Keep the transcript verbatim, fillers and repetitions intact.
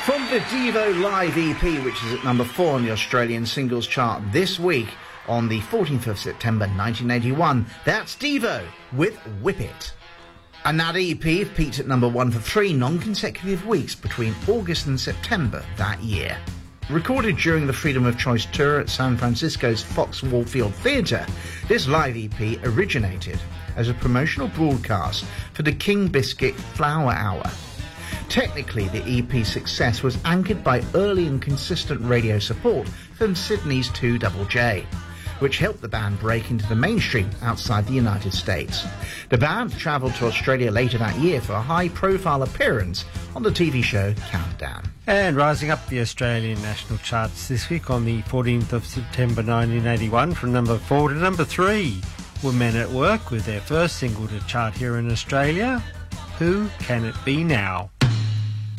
From the Devo Live E P, which is at number four on the Australian singles chart this week, on the fourteenth of September nineteen eighty-one, that's Devo with Whip It. And that E P peaked at number one for three non-consecutive weeks between August and September that year. Recorded during the Freedom of Choice tour at San Francisco's Fox Wallfield Theatre, this live E P originated as a promotional broadcast for the King Biscuit Flower Hour. Technically, the E P's success was anchored by early and consistent radio support from Sydney's two Double J, which helped the band break into the mainstream outside the United States. The band travelled to Australia later that year for a high-profile appearance on the T V show Countdown. And rising up the Australian national charts this week on the fourteenth of September nineteen eighty-one, from number four to number three, were Men at Work with their first single to chart here in Australia, Who Can It Be Now?